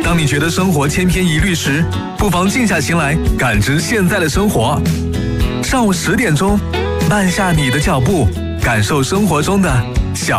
当你觉得生活千篇一律时，不妨静下心来感知现在的生活。上午10点钟，慢下你的脚步，感受生活中的小